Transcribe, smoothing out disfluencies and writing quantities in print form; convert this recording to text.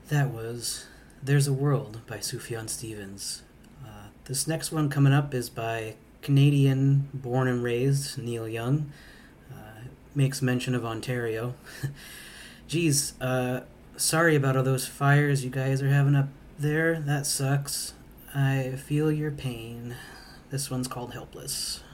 That was There's a World by Sufjan Stevens. This next one coming up is by Canadian born and raised Neil Young. Makes mention of Ontario. Geez, sorry about all those fires you guys are having up there. That sucks. I feel your pain. This one's called Helpless.